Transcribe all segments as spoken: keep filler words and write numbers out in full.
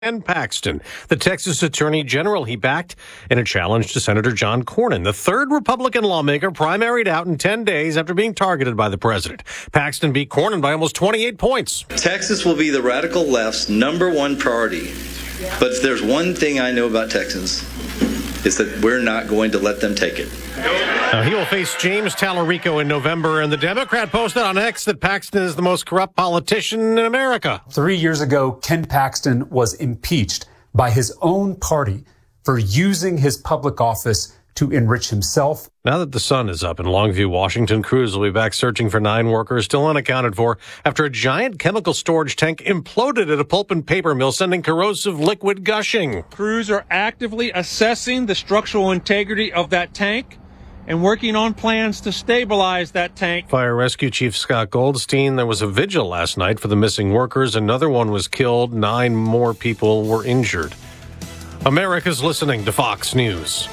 Ken Paxton, the Texas Attorney General he backed in a challenge to Senator John Cornyn, the third Republican lawmaker primaried out in ten days after being targeted by the president. Paxton beat Cornyn by almost twenty-eight points. Texas will be the radical left's number one priority. But if there's one thing I know about Texans, it's that we're not going to let them take it. Now, he will face James Tallarico in November, and the Democrat posted on X that Paxton is the most corrupt politician in America. Three years ago, Ken Paxton was impeached by his own party for using his public office to enrich himself. Now that the sun is up in Longview, Washington, crews will be back searching for nine workers still unaccounted for after a giant chemical storage tank imploded at a pulp and paper mill, sending corrosive liquid gushing. Crews are actively assessing the structural integrity of that tank and working on plans to stabilize that tank. Fire Rescue Chief Scott Goldstein, there was a vigil last night for the missing workers. Another one was killed. Nine more people were injured. America's listening to Fox News.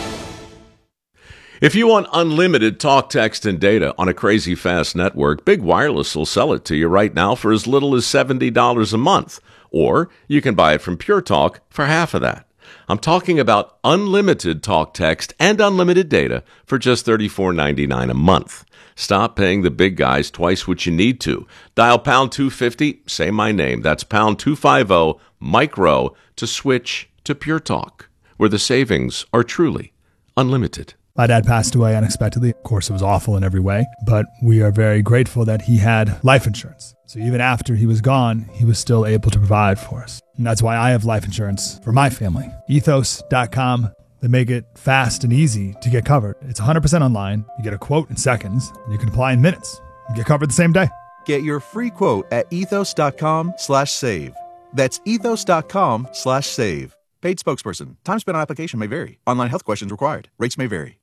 If you want unlimited talk, text, and data on a crazy fast network, Big Wireless will sell it to you right now for as little as seventy dollars a month. Or you can buy it from Pure Talk for half of that. I'm talking about unlimited talk, text, and unlimited data for just thirty-four ninety-nine a month. Stop paying the big guys twice what you need to. Dial pound two fifty, say my name. That's pound two fifty, micro, to switch to Pure Talk, where the savings are truly unlimited. My dad passed away unexpectedly. Of course, it was awful in every way, but we are very grateful that he had life insurance. So even after he was gone, he was still able to provide for us. And that's why I have life insurance for my family. ethos dot com. They make it fast and easy to get covered. It's one hundred percent online. You get a quote in seconds. And you can apply in minutes. You get covered the same day. Get your free quote at ethos dot com slash save. That's ethos dot com slash save. Paid spokesperson. Time spent on application may vary. Online health questions required. Rates may vary.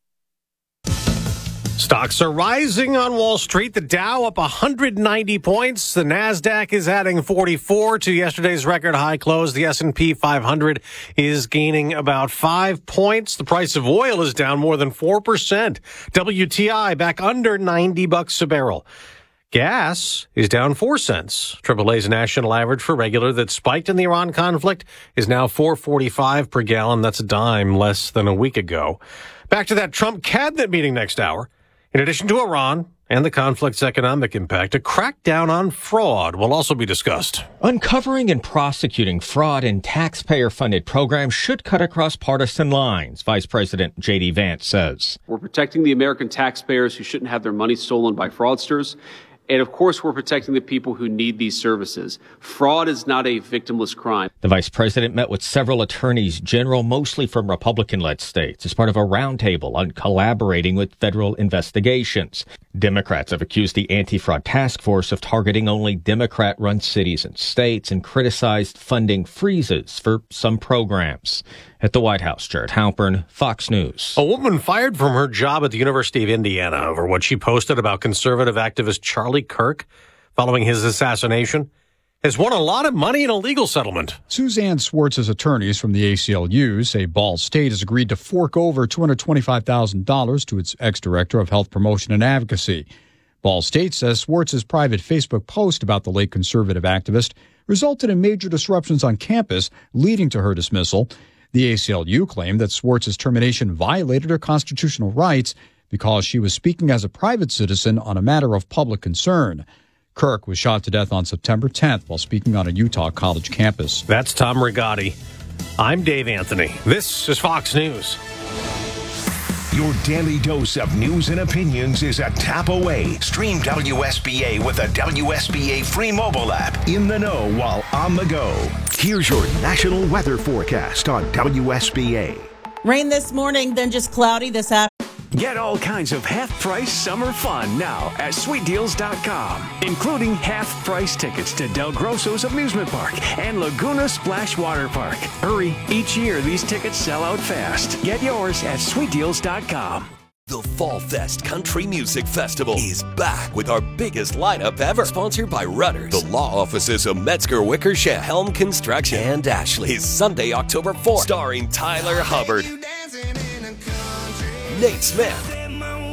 Stocks are rising on Wall Street. The Dow up one hundred ninety points. The Nasdaq is adding forty-four to yesterday's record high close. The S and P five hundred is gaining about five points. The price of oil is down more than four percent. W T I back under ninety bucks a barrel. Gas is down four cents. triple A's national average for regular that spiked in the Iran conflict is now four forty-five per gallon. That's a dime less than a week ago. Back to that Trump cabinet meeting next hour. In addition to Iran and the conflict's economic impact, a crackdown on fraud will also be discussed. Uncovering and prosecuting fraud in taxpayer-funded programs should cut across partisan lines, Vice President J D Vance says. We're protecting the American taxpayers who shouldn't have their money stolen by fraudsters. And of course, we're protecting the people who need these services. Fraud is not a victimless crime. The vice president met with several attorneys general, mostly from Republican-led states, as part of a roundtable on collaborating with federal investigations. Democrats have accused the anti-fraud task force of targeting only Democrat-run cities and states and criticized funding freezes for some programs. At the White House, Jared Halpern, Fox News. A woman fired from her job at the University of Indiana over what she posted about conservative activist Charlie Kirk following his assassination has won a lot of money in a legal settlement. Suzanne Swartz's attorneys from the A C L U say Ball State has agreed to fork over two hundred twenty-five thousand dollars to its ex-director of health promotion and advocacy. Ball State says Swartz's private Facebook post about the late conservative activist resulted in major disruptions on campus, leading to her dismissal. The A C L U claimed that Swartz's termination violated her constitutional rights because she was speaking as a private citizen on a matter of public concern. Kirk was shot to death on September tenth while speaking on a Utah college campus. That's Tom Rigotti. I'm Dave Anthony. This is Fox News. Your daily dose of news and opinions is a tap away. Stream W S B A with a W S B A free mobile app. In the know while on the go. Here's your national weather forecast on W S B A. Rain this morning, then just cloudy this afternoon. Get all kinds of half-price summer fun now at sweet deals dot com, including half-price tickets to Del Grosso's Amusement Park and Laguna Splash Water Park. Hurry, each year these tickets sell out fast. Get yours at sweet deals dot com. The Fall Fest Country Music Festival is back with our biggest lineup ever. Sponsored by Rudders, the law offices of Metzger, Wickersham, Helm Construction, and Ashley. Is Sunday, October fourth, starring Tyler Hubbard, Nate Smith,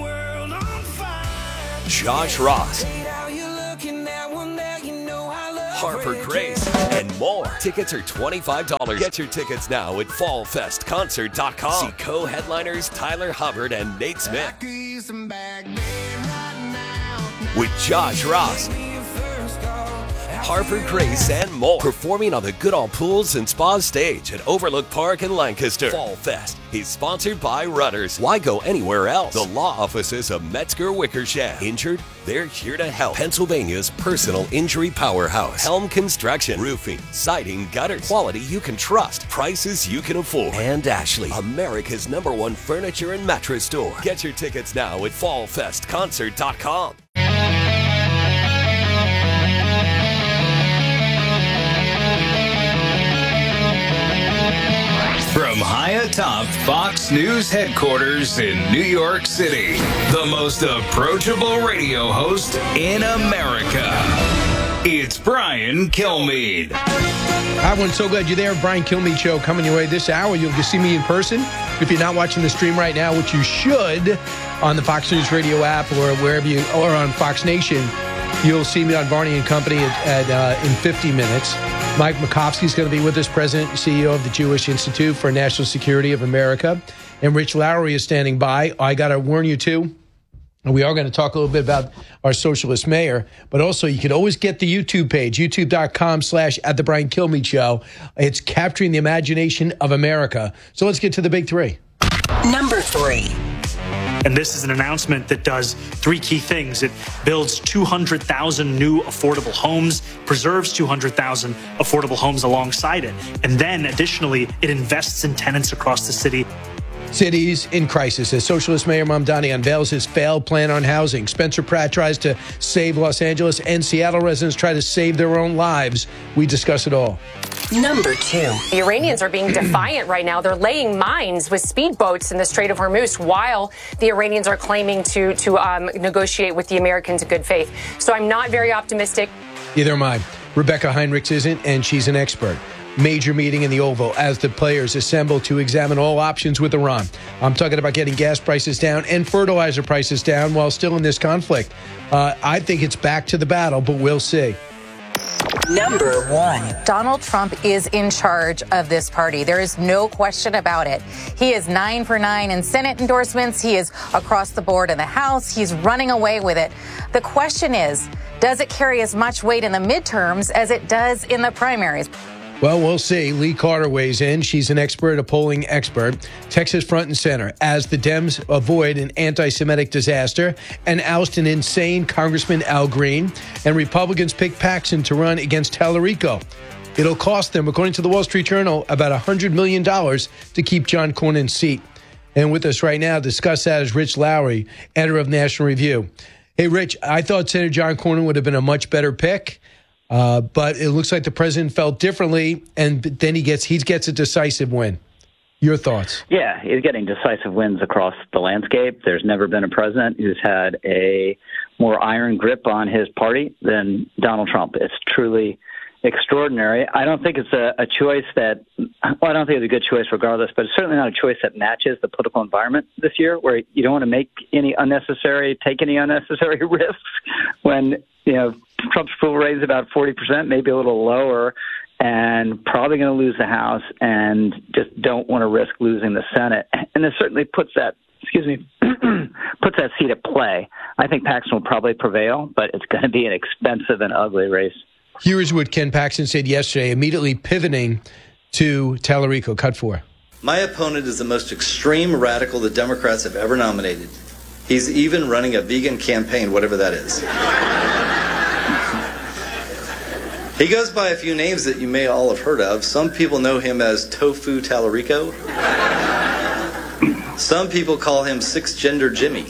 Josh Ross, Harper Grace, and more. Tickets are twenty-five dollars. Get your tickets now at fall fest concert dot com. See co-headliners Tyler Hubbard and Nate Smith. With Josh Ross, Harper Grace, and more. Performing on the Goodall Pools and Spa stage at Overlook Park in Lancaster. Fall Fest is sponsored by Rudders. Why go anywhere else? The law offices of Metzger Wickersham. Injured? They're here to help. Pennsylvania's personal injury powerhouse. Helm Construction. Roofing, siding, gutters. Quality you can trust. Prices you can afford. And Ashley, America's number one furniture and mattress store. Get your tickets now at fall fest concert dot com. From high atop Fox News headquarters in New York City, the most approachable radio host in America. It's Brian Kilmeade. Hi, everyone. So glad you're there. Brian Kilmeade Show coming your way this hour. You'll get to see me in person. If you're not watching the stream right now, which you should, on the Fox News Radio app or wherever you, or on Fox Nation, you'll see me on Barney and Company at, at uh, in fifty minutes. Mike Makovsky is going to be with us, President and C E O of the Jewish Institute for National Security of America. And Rich Lowry is standing by. I got to warn you, too, we are going to talk a little bit about our socialist mayor, but also you can always get the YouTube page, youtube.com slash at the Brian Kilmeade Show. It's capturing the imagination of America. So let's get to the big three. Number three. And this is an announcement that does three key things. It builds two hundred thousand new affordable homes, preserves two hundred thousand affordable homes alongside it. And then additionally, it invests in tenants across the city. Cities in crisis as Socialist Mayor Mamdani unveils his failed plan on housing. Spencer Pratt tries to save Los Angeles, and Seattle residents try to save their own lives. We discuss it all. Number two. The Iranians are being defiant right now. They're laying mines with speedboats in the Strait of Hormuz while the Iranians are claiming to, to um, negotiate with the Americans in good faith. So I'm not very optimistic. Either am I. Rebecca Heinrichs isn't, and she's an expert. Major meeting in the Oval as the players assemble to examine all options with Iran. I'm talking about getting gas prices down and fertilizer prices down while still in this conflict. Uh, I think it's back to the battle, but we'll see. Number one. Donald Trump is in charge of this party. There is no question about it. He is nine for nine in Senate endorsements. He is across the board in the House. He's running away with it. The question is, does it carry as much weight in the midterms as it does in the primaries? Well, we'll see. Lee Carter weighs in. She's an expert, a polling expert. Texas front and center as the Dems avoid an anti-Semitic disaster and oust an insane Congressman Al Green. And Republicans pick Paxton to run against Tallarico. It'll cost them, according to the Wall Street Journal, about one hundred million dollars to keep John Cornyn's seat. And with us right now to discuss that is Rich Lowry, editor of National Review. Hey, Rich, I thought Senator John Cornyn would have been a much better pick. Uh, but it looks like the president felt differently, and then he gets he gets a decisive win. Your thoughts? Yeah, he's getting decisive wins across the landscape. There's never been a president who's had a more iron grip on his party than Donald Trump. It's truly extraordinary. I don't think it's a, a choice that, well, I don't think it's a good choice regardless, but it's certainly not a choice that matches the political environment this year, where you don't want to make any unnecessary, take any unnecessary risks when, you know, Trump's approval rate is about forty percent, maybe a little lower, and probably going to lose the House, and just don't want to risk losing the Senate. And this certainly puts that, excuse me, puts that seat at play. I think Paxton will probably prevail, but it's going to be an expensive and ugly race. Here's what Ken Paxton said yesterday, immediately pivoting to Tallarico. Cut four. My opponent is the most extreme radical the Democrats have ever nominated. He's even running a vegan campaign, whatever that is. He goes by a few names that you may all have heard of. Some people know him as Tofu Tallarico. Some people call him Six-Gender Jimmy.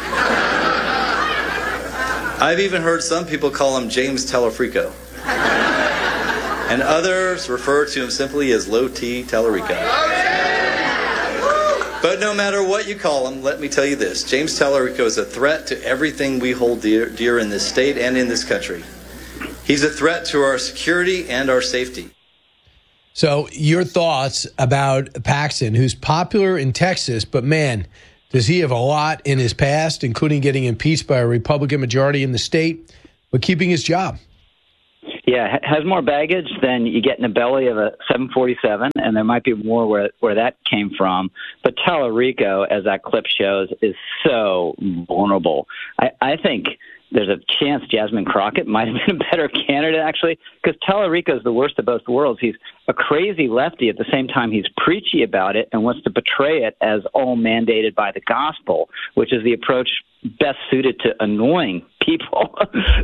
I've even heard some people call him James Tallarico. And others refer to him simply as Low T Tallarico. But no matter what you call him, let me tell you this. James Tallarico is a threat to everything we hold dear, dear in this state and in this country. He's a threat to our security and our safety. So your thoughts about Paxton, who's popular in Texas, but man, does he have a lot in his past, including getting impeached by a Republican majority in the state, but keeping his job? Yeah, Yeah, has more baggage than you get in the belly of a seven forty-seven, and there might be more where where that came from. But Tallarico, as that clip shows, is so vulnerable. I, I think there's a chance Jasmine Crockett might have been a better candidate, actually, because Tallarico is the worst of both worlds. He's a crazy lefty. At the same time, he's preachy about it and wants to portray it as all mandated by the gospel, which is the approach best suited to annoying people.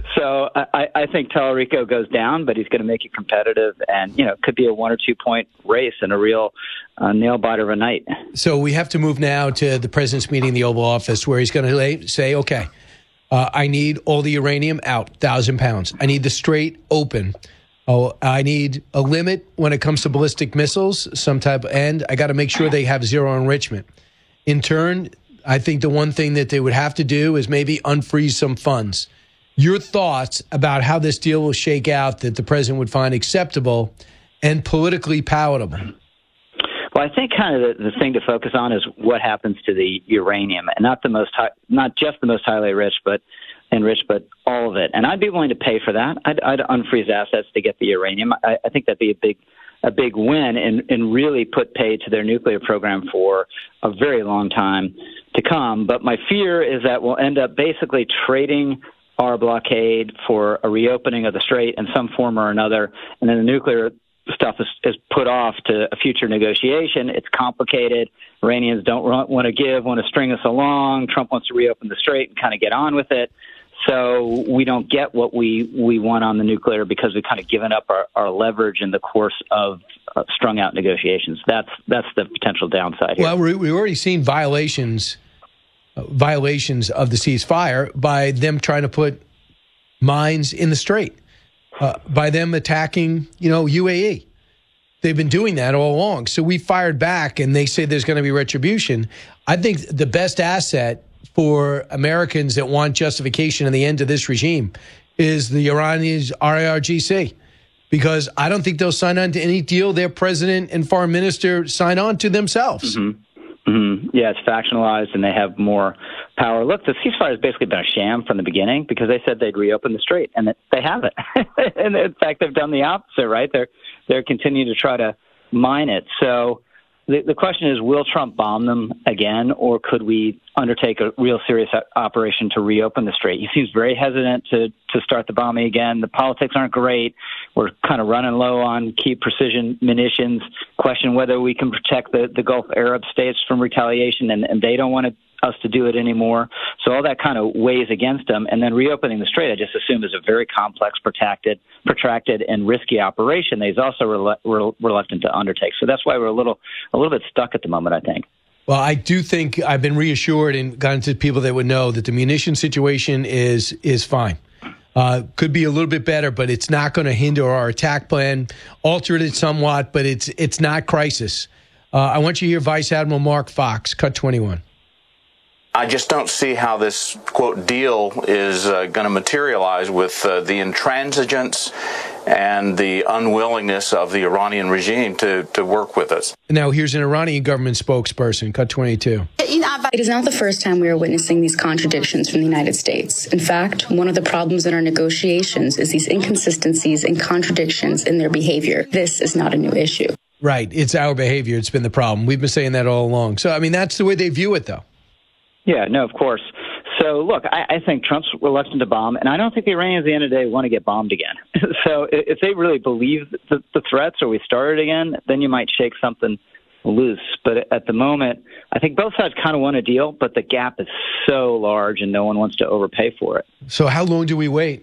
So I, I think Tallarico goes down, but he's going to make it competitive, and you know, could be a one or two point race and a real uh, nail biter of a night. So we have to move now to the president's meeting in the Oval Office, where he's going to say, okay, uh, I need all the uranium out, thousand pounds. I need the Strait open. Oh, I need a limit when it comes to ballistic missiles, some type, and I got to make sure they have zero enrichment. In turn, I think the one thing that they would have to do is maybe unfreeze some funds. Your thoughts about how this deal will shake out that the president would find acceptable and politically palatable? Well, I think kind of the, the thing to focus on is what happens to the uranium, and not the most, high, not just the most highly enriched, but enriched, but all of it. And I'd be willing to pay for that. I'd, I'd unfreeze assets to get the uranium. I, I think that'd be a big, a big win, and, and really put pay to their nuclear program for a very long time to come. But my fear is that we'll end up basically trading our blockade for a reopening of the Strait in some form or another, and then the nuclear stuff is, is put off to a future negotiation. It's complicated. Iranians don't want to give, want to string us along. Trump wants to reopen the Strait and kind of get on with it. So we don't get what we, we want on the nuclear because we've kind of given up our, our leverage in the course of uh, strung out negotiations. That's that's the potential downside here. Well, we've already seen violations uh, violations of the ceasefire by them trying to put mines in the Strait, uh, by them attacking, you know, U A E. They've been doing that all along. So we fired back, and they say there's going to be retribution. I think the best asset for Americans that want justification in the end of this regime is the Iranians R I R G C, because I don't think they'll sign on to any deal their president and foreign minister sign on to themselves. Mm-hmm. Mm-hmm. Yeah, it's factionalized, and they have more power. Look, the ceasefire has basically been a sham from the beginning because they said they'd reopen the Strait, and they haven't. And in fact, they've done the opposite, right? They're they're continuing to try to mine it. So the, the question is, will Trump bomb them again, or could we undertake a real serious operation to reopen the Strait? He seems very hesitant to, to start the bombing again. The politics aren't great. We're kind of running low on key precision munitions. Question whether we can protect the, the Gulf Arab states from retaliation, and, and they don't want to, us to do it anymore. So all that kind of weighs against them. And then reopening the Strait, I just assume, is a very complex, protracted, protracted, and risky operation that he's also rel- rel- reluctant to undertake. So that's why we're a little, a little bit stuck at the moment, I think. Well, I do think I've been reassured and gotten to people that would know that the munition situation is is fine. Uh, could be a little bit better, but it's not going to hinder our attack plan. Altered it somewhat, but it's it's not crisis. Uh, I want you to hear Vice Admiral Mark Fox, cut twenty-one. I just don't see how this, quote, deal is uh, going to materialize with uh, the intransigence and the unwillingness of the Iranian regime to, to work with us. Now, here's an Iranian government spokesperson, cut twenty-two. It is not the first time we are witnessing these contradictions from the United States. In fact, one of the problems in our negotiations is these inconsistencies and contradictions in their behavior. This is not a new issue. Right. It's our behavior. It's been the problem. We've been saying that all along. So, I mean, that's the way they view it, though. Yeah, no, of course. So, look, I, I think Trump's reluctant to bomb, and I don't think the Iranians at the end of the day want to get bombed again. So if they really believe the, the threats or we started again, then you might shake something loose. But at the moment, I think both sides kind of want a deal, but the gap is so large and no one wants to overpay for it. So how long do we wait?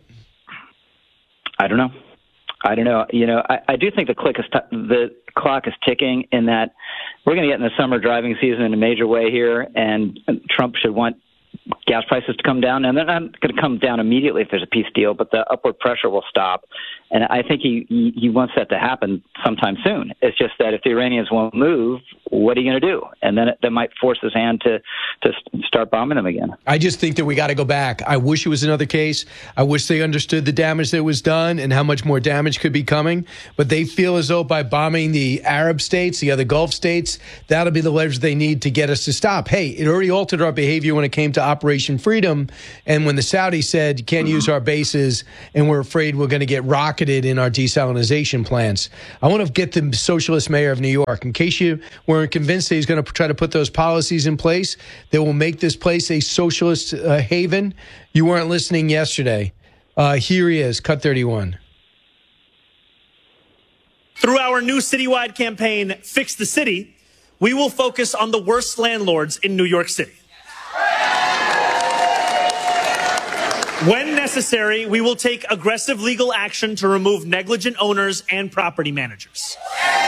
I don't know. I don't know. You know, I, I do think the, click is t- the clock is ticking in that we're going to get in the summer driving season in a major way here, and Trump should want gas prices to come down. And they're not going to come down immediately if there's a peace deal, but the upward pressure will stop. And I think he, he, he wants that to happen sometime soon. It's just that if the Iranians won't move, what are you going to do? And then it, that might force his hand to, to start bombing them again. I just think that we got to go back. I wish it was another case. I wish they understood the damage that was done and how much more damage could be coming. But they feel as though by bombing the Arab states, the other Gulf states, that'll be the leverage they need to get us to stop. Hey, it already altered our behavior when it came to Operation Freedom. And when the Saudis said, you can't use our bases and we're afraid we're going to get rocketed bucketed in our desalinization plants. I want to get the socialist mayor of New York. In case you weren't convinced that he's going to try to put those policies in place that will make this place a socialist uh, haven, you weren't listening yesterday. Uh, here he is, Cut thirty-one. Through our new citywide campaign, Fix the City, we will focus on the worst landlords in New York City. When necessary, we will take aggressive legal action to remove negligent owners and property managers.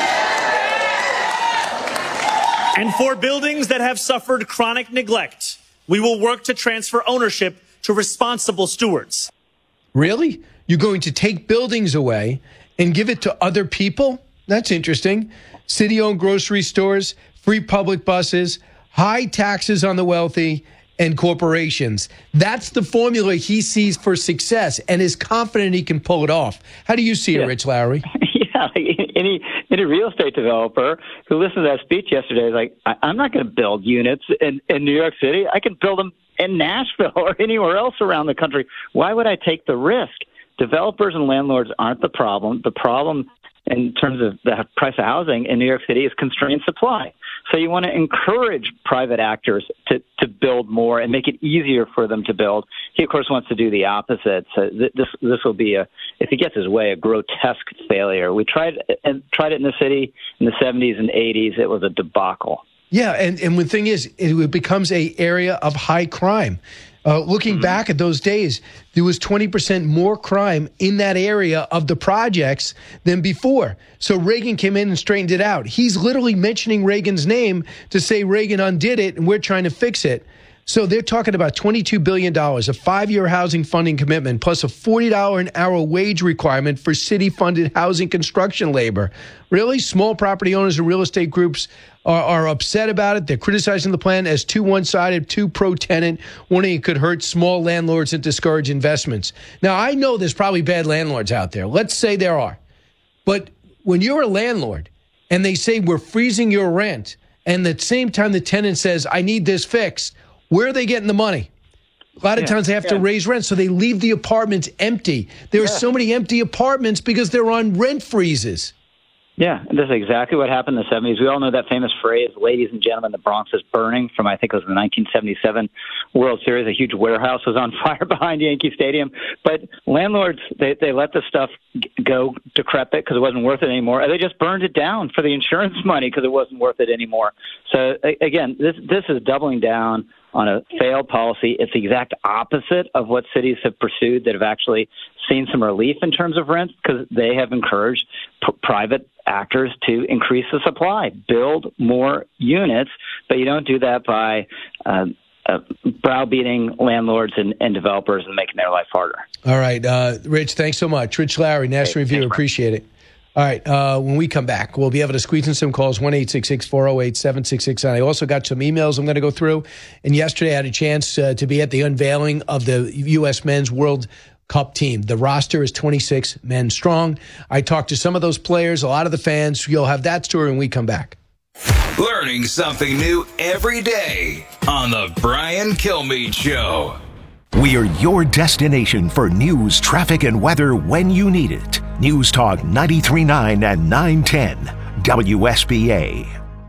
And for buildings that have suffered chronic neglect, we will work to transfer ownership to responsible stewards. Really? You're going to take buildings away and give it to other people? That's interesting. City-owned grocery stores, free public buses, high taxes on the wealthy, and corporations. That's the formula he sees for success and is confident he can pull it off. How do you see yeah. it, Rich Lowry? Yeah, any any real estate developer who listened to that speech yesterday is like, I, I'm not going to build units in, in New York City. I can build them in Nashville or anywhere else around the country. Why would I take the risk? Developers and landlords aren't the problem. The problem in terms of the price of housing in New York City is constrained supply. So you want to encourage private actors to, to build more and make it easier for them to build. He, of course, wants to do the opposite. So th- this this will be, a, if he gets his way, a grotesque failure. We tried and tried it in the city in the seventies and eighties. It was a debacle. Yeah, and, and the thing is, it becomes a area of high crime. Uh, looking mm-hmm. back at those days, there was twenty percent more crime in that area of the projects than before. So Reagan came in and straightened it out. He's literally mentioning Reagan's name to say Reagan undid it and we're trying to fix it. So they're talking about twenty-two billion dollars, a five-year housing funding commitment, plus a forty dollars an hour wage requirement for city-funded housing construction labor. Really? Small property owners and real estate groups are, are upset about it. They're criticizing the plan as too one-sided, too pro-tenant, warning it could hurt small landlords and discourage investments. Now, I know there's probably bad landlords out there. Let's say there are. But when you're a landlord and they say we're freezing your rent, and at the same time the tenant says, I need this fixed, where are they getting the money? A lot of yeah, times they have yeah. to raise rent, so they leave the apartments empty. There yeah. are so many empty apartments because they're on rent freezes. Yeah, that's exactly what happened in the seventies. We all know that famous phrase, ladies and gentlemen, the Bronx is burning, from I think it was the nineteen seventy-seven World Series. A huge warehouse was on fire behind Yankee Stadium. But landlords, they, they let the stuff go decrepit because it wasn't worth it anymore. And they just burned it down for the insurance money because it wasn't worth it anymore. So, again, this this is doubling down on a failed policy. It's the exact opposite of what cities have pursued that have actually seen some relief in terms of rent, because they have encouraged p- private actors to increase the supply, build more units, but you don't do that by uh, uh, browbeating landlords and, and developers and making their life harder. All right, uh, Rich, thanks so much. Rich Lowry, National hey, Review, appreciate it. All right, uh, when we come back, we'll be able to squeeze in some calls, one eight six six, four oh eight, seven six six nine. I also got some emails I'm going to go through. And yesterday I had a chance uh, to be at the unveiling of the U S Men's World Cup team. The roster is twenty-six men strong. I talked to some of those players, a lot of the fans. You'll have that story when we come back. Learning something new every day on the Brian Kilmeade Show. We are your destination for news, traffic, and weather when you need it. News Talk ninety-three point nine and nine ten W S B A.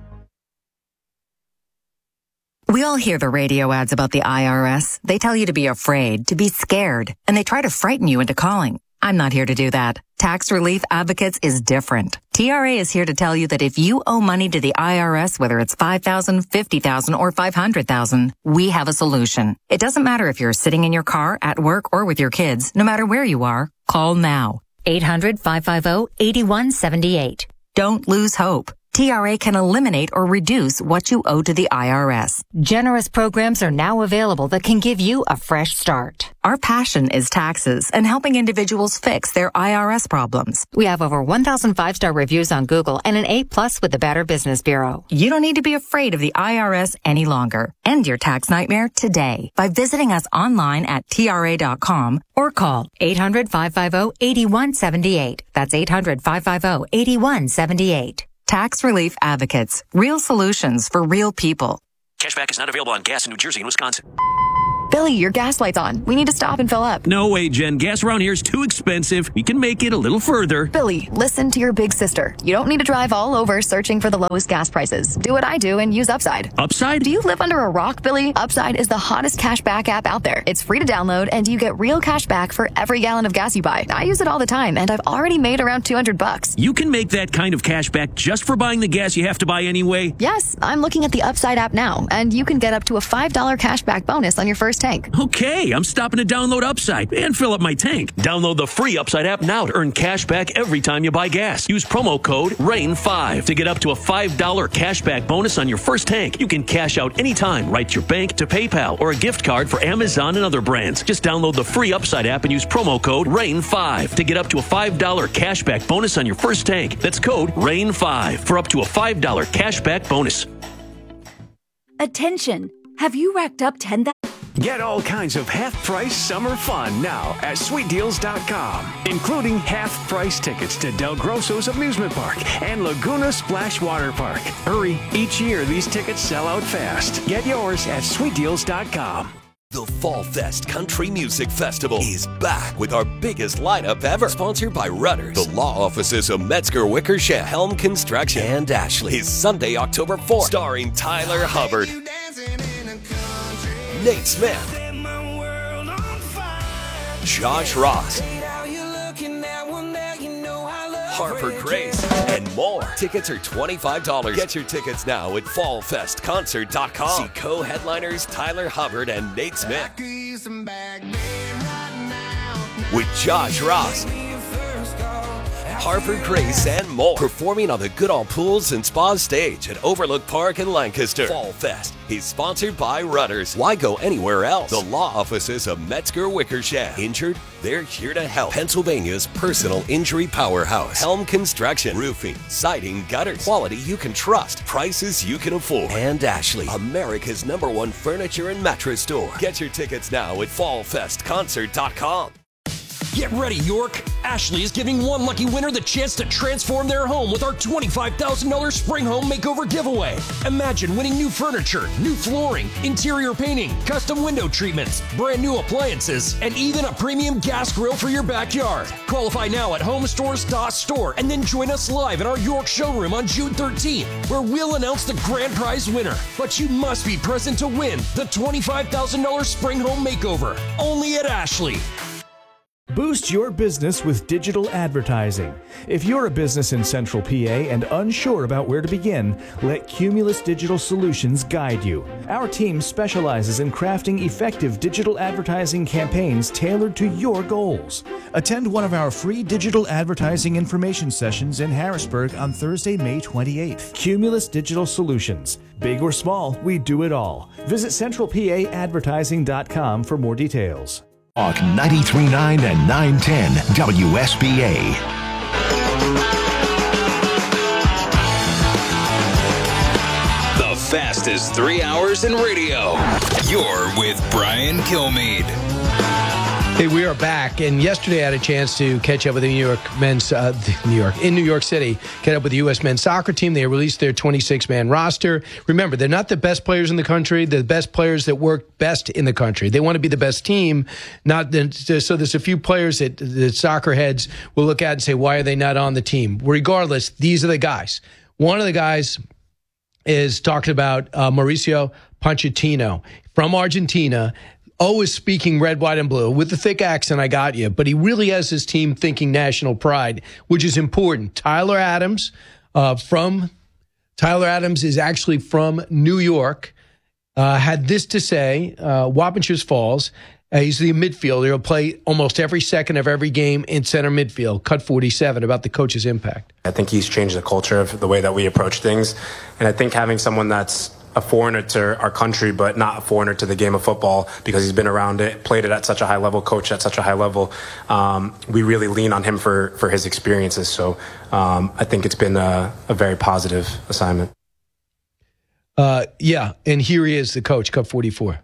We all hear the radio ads about the I R S. They tell you to be afraid, to be scared, and they try to frighten you into calling. I'm not here to do that. Tax Relief Advocates is different. T R A is here to tell you that if you owe money to the I R S, whether it's five thousand dollars, fifty thousand dollars, or five hundred thousand dollars, we have a solution. It doesn't matter if you're sitting in your car, at work, or with your kids. No matter where you are, call now. eight hundred, five five zero, eight one seven eight. Don't lose hope. T R A can eliminate or reduce what you owe to the I R S. Generous programs are now available that can give you a fresh start. Our passion is taxes and helping individuals fix their I R S problems. We have over one thousand five-star reviews on Google and an A plus with the Better Business Bureau. You don't need to be afraid of the I R S any longer. End your tax nightmare today by visiting us online at T R A dot com or call eight hundred, five five zero, eight one seven eight. That's eight hundred, five five zero, eight one seven eight. Tax Relief Advocates. Real solutions for real people. Cashback is not available on gas in New Jersey and Wisconsin. Billy, your gas light's on. We need to stop and fill up. No way, Jen. Gas around here is too expensive. We can make it a little further. Billy, listen to your big sister. You don't need to drive all over searching for the lowest gas prices. Do what I do and use Upside. Upside? Do you live under a rock, Billy? Upside is the hottest cashback app out there. It's free to download, and you get real cash back for every gallon of gas you buy. I use it all the time, and I've already made around two hundred bucks. You can make that kind of cash back just for buying the gas you have to buy anyway? Yes, I'm looking at the Upside app now, and you can get up to a five dollars cashback bonus on your first tank. Okay, I'm stopping to download Upside and fill up my tank. Download the free Upside app now to earn cash back every time you buy gas. Use promo code rain five to get up to a five dollars cashback bonus on your first tank. You can cash out anytime, right to your bank, to PayPal, or a gift card for Amazon and other brands. Just download the free Upside app and use promo code rain five to get up to a five dollars cashback bonus on your first tank. That's code rain five for up to a five dollars cashback bonus. Attention! Have you racked up ten thousand dollars? Get all kinds of half-price summer fun now at sweet deals dot com, including half-price tickets to Del Grosso's amusement park and Laguna Splash Water Park. Hurry, each year these tickets sell out fast. Get yours at sweet deals dot com. The Fall Fest Country Music Festival is back with our biggest lineup ever. Sponsored by Rudders, the law offices of Metzger Wickersham, Helm Construction, and Ashley. Is Sunday, October fourth. Starring Tyler Hubbard, Nate Smith, Josh Ross, Harper Grace, and more. Tickets are twenty-five dollars. Get your tickets now at fall fest concert dot com. See co-headliners Tyler Hubbard and Nate Smith. With Josh Ross, Harper Grace, and more. Performing on the Goodall Pools and Spa stage at Overlook Park in Lancaster. Fall Fest is sponsored by Rudders. Why go anywhere else? The law offices of Metzger Wickersham. Injured? They're here to help. Pennsylvania's personal injury powerhouse. Helm Construction. Roofing, siding, gutters. Quality you can trust. Prices you can afford. And Ashley, America's number one furniture and mattress store. Get your tickets now at fall fest concert dot com. Get ready, York! Ashley is giving one lucky winner the chance to transform their home with our twenty-five thousand dollars Spring Home Makeover giveaway. Imagine winning new furniture, new flooring, interior painting, custom window treatments, brand new appliances, and even a premium gas grill for your backyard. Qualify now at home stores dot store and then join us live in our York showroom on June thirteenth, where we'll announce the grand prize winner. But you must be present to win the twenty-five thousand dollars Spring Home Makeover, only at Ashley. Boost your business with digital advertising. If you're a business in Central P A and unsure about where to begin, let Cumulus Digital Solutions guide you. Our team specializes in crafting effective digital advertising campaigns tailored to your goals. Attend one of our free digital advertising information sessions in Harrisburg on Thursday, May twenty-eighth. Cumulus Digital Solutions. Big or small, we do it all. Visit central p a advertising dot com for more details. Talk ninety-three point nine and nine ten W S B A. The fastest three hours in radio. You're with Brian Kilmeade. Hey, we are back, and yesterday I had a chance to catch up with the New York men's, uh, New York, in New York City, catch up with the U S men's soccer team. They released their twenty-six man roster. Remember, they're not the best players in the country. They're the best players that work best in the country. They want to be the best team. Not the, so there's a few players that the soccer heads will look at and say, why are they not on the team? Regardless, these are the guys. One of the guys is talking about uh, Mauricio Pochettino from Argentina. Always speaking red, white, and blue. With the thick accent, I got you. But he really has his team thinking national pride, which is important. Tyler Adams uh, from Tyler Adams is actually from New York. Uh, had this to say, uh, Wappingers Falls. Uh, he's the midfielder. He'll play almost every second of every game in center midfield. Cut forty-seven, about the coach's impact. I think he's changed the culture of the way that we approach things. And I think having someone that's a foreigner to our country, but not a foreigner to the game of football, because he's been around it, played it at such a high level, coached at such a high level. Um, we really lean on him for, for his experiences. So um, I think it's been a, a very positive assignment. Uh, yeah, and here he is, the coach, Cup forty-four.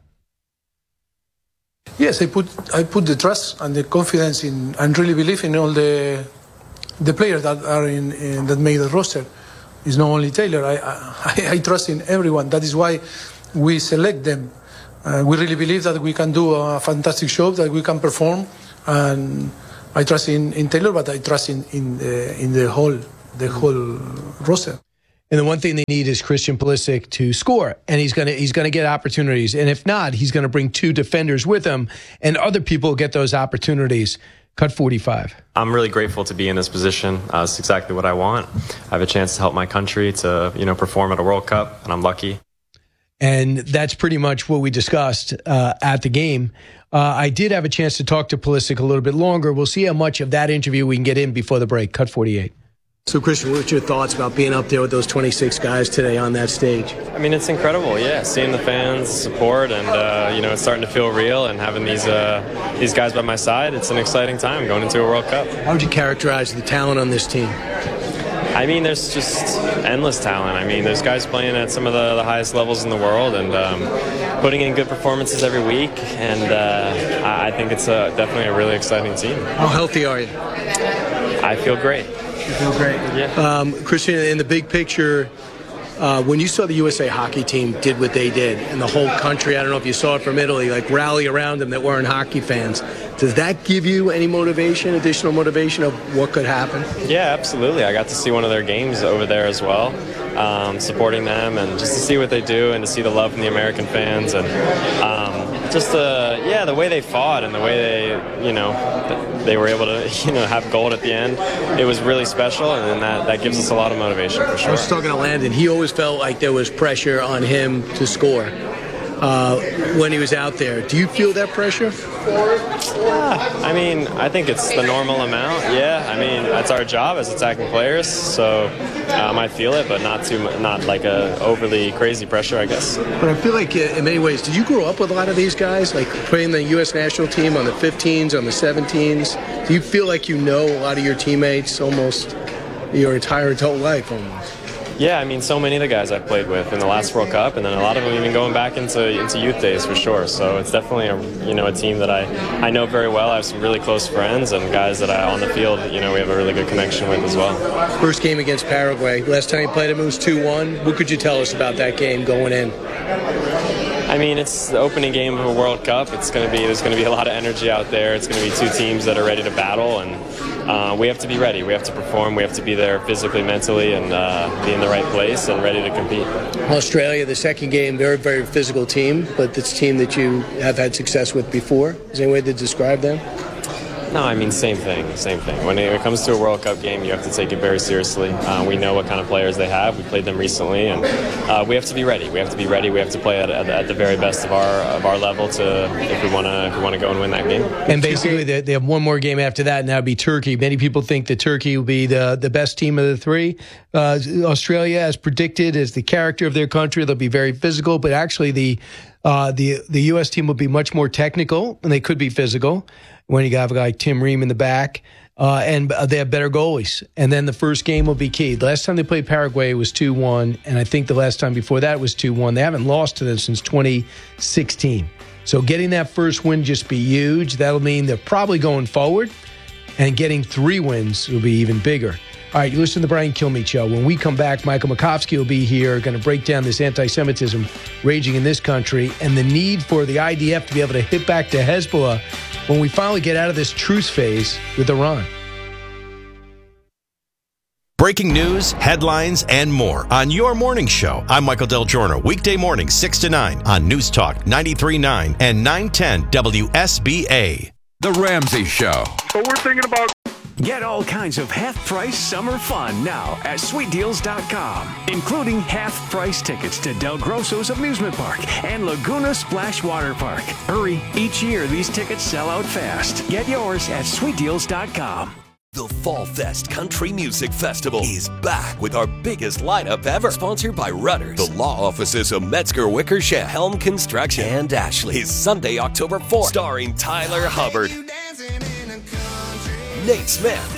Yes, I put I put the trust and the confidence in, and really believe in all the the players that are in, in that made the roster. It's not only Taylor. I, I I trust in everyone. That is why we select them uh, we really believe that we can do a fantastic job, that we can perform, and I trust in, in Taylor, but I trust in in the, in the whole the whole roster. And the one thing they need is Christian Pulisic to score, and he's gonna he's gonna get opportunities. And if not, he's gonna bring two defenders with him, and other people get those opportunities. Cut forty-five. I'm really grateful to be in this position. Uh, it's exactly what I want. I have a chance to help my country to, you know, perform at a World Cup, and I'm lucky. And that's pretty much what we discussed uh, at the game. Uh, I did have a chance to talk to Pulisic a little bit longer. We'll see how much of that interview we can get in before the break. Cut forty-eight. So, Christian, what's your thoughts about being up there with those twenty-six guys today on that stage? I mean, it's incredible, yeah, seeing the fans, support, and, uh, you know, it's starting to feel real, and having these uh, these guys by my side, it's an exciting time going into a World Cup. How would you characterize the talent on this team? I mean, there's just endless talent. I mean, there's guys playing at some of the, the highest levels in the world and um, putting in good performances every week, and uh, I think it's a, definitely a really exciting team. How healthy are you? I feel great. You feel great. Yeah. Um, Christian, in the big picture, uh, when you saw the U S A hockey team did what they did, and the whole country, I don't know if you saw it from Italy, like rally around them that weren't hockey fans, does that give you any motivation, additional motivation of what could happen? Yeah, absolutely. I got to see one of their games over there as well, um, supporting them, and just to see what they do and to see the love from the American fans, and um, just the yeah the way they fought and the way they you know they were able to you know have gold at the end. It was really special, and that that gives us a lot of motivation for sure. I was talking to Landon. He always felt like there was pressure on him to score uh, when he was out there. Do you feel that pressure? Yeah, I mean, I think it's the normal amount. Yeah, I mean, that's our job as attacking players, so um, I feel it, but not too, not like a overly crazy pressure, I guess. But I feel like, uh, in many ways, did you grow up with a lot of these guys, like playing the U S national team on the fifteens, on the seventeens? Do you feel like you know a lot of your teammates almost your entire adult life, almost? Yeah, I mean, so many of the guys I've played with in the last World Cup, and then a lot of them even going back into into youth days for sure. So it's definitely a you know a team that I, I know very well. I have some really close friends and guys that I on the field you know we have a really good connection with as well. First game against Paraguay. Last time you played them, it was two one. What could you tell us about that game going in? I mean, it's the opening game of a World Cup. It's going to be there's going to be a lot of energy out there. It's going to be two teams that are ready to battle, and uh, we have to be ready. We have to perform. We have to be there physically, mentally, and uh, be in the right place and ready to compete. Australia, the second game, they're a very physical team, but it's a team that you have had success with before. Is there any way to describe them? No, I mean, same thing, same thing. When it comes to a World Cup game, you have to take it very seriously. Uh, we know what kind of players they have. We played them recently, and uh, we have to be ready. We have to be ready. We have to play at, at, at the very best of our of our level to if we want to if we want to go and win that game. And basically, they, they have one more game after that, and that would be Turkey. Many people think that Turkey will be the, the best team of the three. Uh, Australia, as predicted, is the character of their country. They'll be very physical, but actually the uh, the the U S team will be much more technical, and they could be physical. When you have a guy like Tim Ream in the back, uh, and they have better goalies. And then the first game will be key. The last time they played Paraguay was two one, and I think the last time before that was two one. They haven't lost to them since twenty sixteen. So getting that first win just be huge. That'll mean they're probably going forward, and getting three wins will be even bigger. All right, you listen to the Brian Kilmeade Show. When we come back, Michael Makovsky will be here, going to break down this anti-Semitism raging in this country and the need for the I D F to be able to hit back to Hezbollah when we finally get out of this truce phase with Iran. Breaking news, headlines, and more on your morning show. I'm Michael Del Giorno, weekday morning, six to nine on News Talk ninety-three point nine and nine ten W S B A. The Ramsey Show. So we're thinking about... Get all kinds of half-price summer fun now at sweet deals dot com, including half-price tickets to Del Grosso's Amusement Park and Laguna Splash Water Park. Hurry, each year these tickets sell out fast. Get yours at sweet deals dot com. The Fall Fest Country Music Festival is back with our biggest lineup ever. Sponsored by Rudders, the law offices of Metzger, Wickersham, Helm Construction, and Ashley. Is Sunday, October fourth, starring Tyler Hubbard, Nate Smith,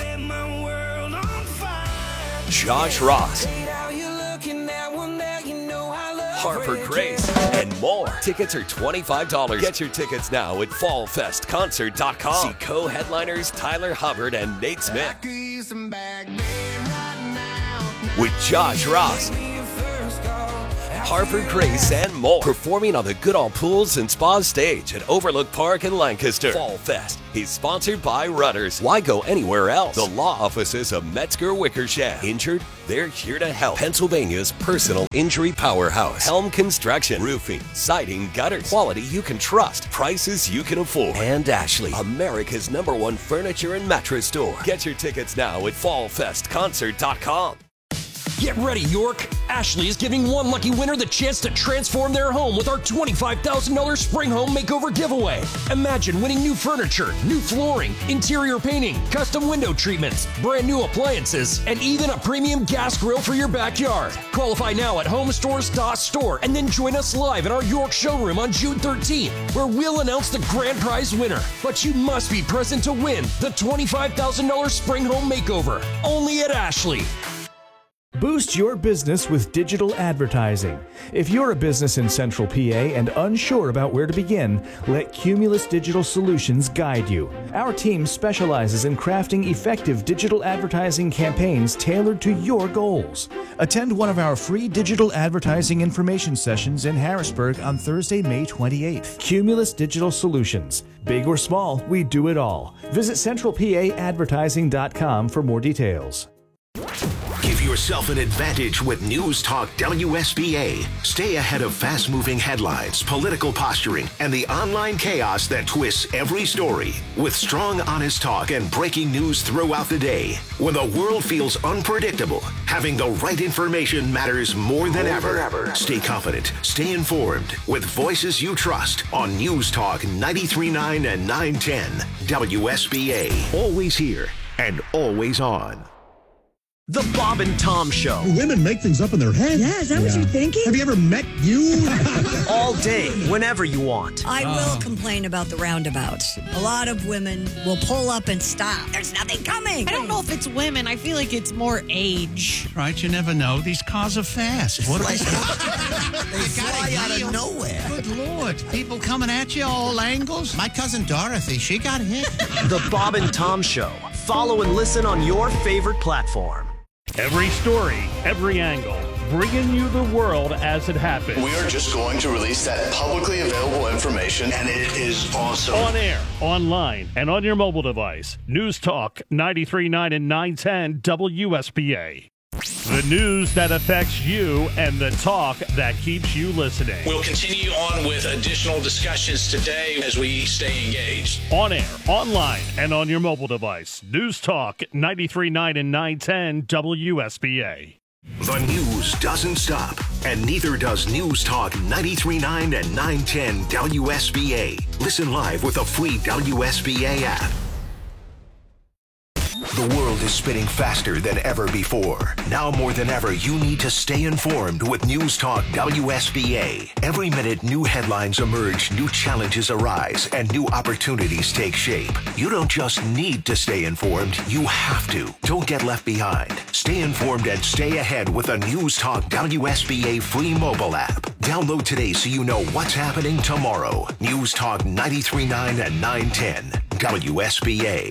Josh Ross, Harper Grace, and more. Tickets are twenty-five dollars. Get your tickets now at fall fest concert dot com. See co-headliners Tyler Hubbard and Nate Smith. With Josh Ross, Harper Grace, and more. Performing on the Goodall Pools and Spa stage at Overlook Park in Lancaster. Fall Fest is sponsored by Rudders. Why go anywhere else? The law offices of Metzger Wickersham. Injured? They're here to help. Pennsylvania's personal injury powerhouse. Helm Construction. Roofing, siding, gutters. Quality you can trust. Prices you can afford. And Ashley, America's number one furniture and mattress store. Get your tickets now at fall fest concert dot com. Get ready, York! Ashley is giving one lucky winner the chance to transform their home with our twenty-five thousand dollars Spring Home Makeover giveaway. Imagine winning new furniture, new flooring, interior painting, custom window treatments, brand new appliances, and even a premium gas grill for your backyard. Qualify now at home stores dot store and then join us live in our York showroom on June thirteenth, where we'll announce the grand prize winner. But you must be present to win the twenty-five thousand dollars Spring Home Makeover, only at Ashley. Boost your business with digital advertising. If you're a business in Central P A and unsure about where to begin, let Cumulus Digital Solutions guide you. Our team specializes in crafting effective digital advertising campaigns tailored to your goals. Attend one of our free digital advertising information sessions in Harrisburg on Thursday, May twenty-eighth. Cumulus Digital Solutions. Big or small, we do it all. Visit central p a advertising dot com for more details. Give yourself an advantage with News Talk W S B A. Stay ahead of fast-moving headlines, political posturing, and the online chaos that twists every story. With strong, honest talk and breaking news throughout the day. When the world feels unpredictable, having the right information matters more than ever. Stay confident, stay informed, with voices you trust on News Talk ninety-three point nine and nine ten W S B A. Always here and always on. The Bob and Tom Show. Women make things up in their head. Yeah, is that yeah. what you're thinking? Have you ever met you? All day, whenever you want. I oh. will complain about the roundabouts. A lot of women will pull up and stop. There's nothing coming. I don't know if it's women. I feel like it's more age. Right, you never know. These cars are fast. What are they? They fly out of nowhere. Good Lord. People coming at you all angles. My cousin Dorothy, she got hit. The Bob and Tom Show. Follow and listen on your favorite platform. Every story, every angle, bringing you the world as it happens. We are just going to release that publicly available information, and it is awesome. On air, online, and on your mobile device. News Talk ninety-three point nine and nine ten W S B A. The news that affects you and the talk that keeps you listening. We'll continue on with additional discussions today as we stay engaged. On air, online, and on your mobile device. News Talk ninety-three point nine and nine ten W S B A. The news doesn't stop, and neither does News Talk ninety-three point nine and nine ten W S B A. Listen live with a free W S B A app. The world is spinning faster than ever before. Now more than ever, you need to stay informed with News Talk W S B A. Every minute, new headlines emerge, new challenges arise, and new opportunities take shape. You don't just need to stay informed, you have to. Don't get left behind. Stay informed and stay ahead with a News Talk W S B A free mobile app. Download today so you know what's happening tomorrow. News Talk ninety-three point nine and nine ten W S B A.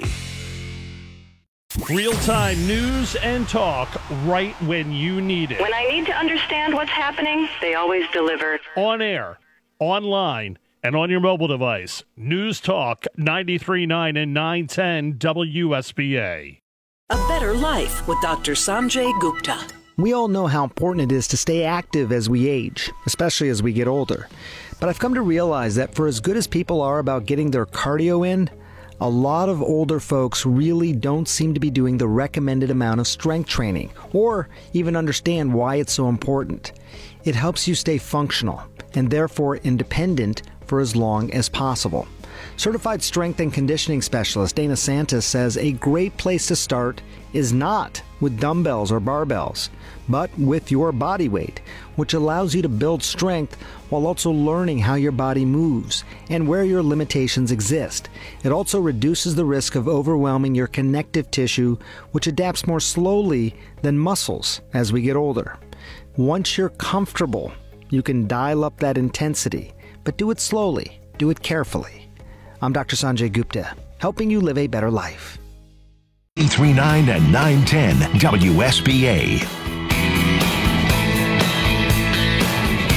Real-time news and talk right when you need it. When I need to understand what's happening, they always deliver. On air, online, and on your mobile device. News Talk ninety-three point nine and nine ten W S B A. A better life with Doctor Sanjay Gupta. We all know how important it is to stay active as we age, especially as we get older. But I've come to realize that for as good as people are about getting their cardio in, a lot of older folks really don't seem to be doing the recommended amount of strength training, or even understand why it's so important. It helps you stay functional, and therefore independent for as long as possible. Certified strength and conditioning specialist Dana Santos says a great place to start is not with dumbbells or barbells, but with your body weight, which allows you to build strength while also learning how your body moves and where your limitations exist. It also reduces the risk of overwhelming your connective tissue, which adapts more slowly than muscles as we get older. Once you're comfortable, you can dial up that intensity, but do it slowly, do it carefully. I'm Doctor Sanjay Gupta, helping you live a better life. three nine and nine ten W S B A.